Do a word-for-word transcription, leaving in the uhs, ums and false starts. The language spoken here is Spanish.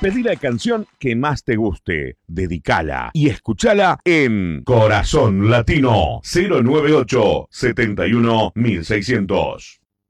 Pedí la canción que más te guste, dedicala y escuchala en Corazón Latino cero nueve ocho, setenta y uno, mil seiscientos.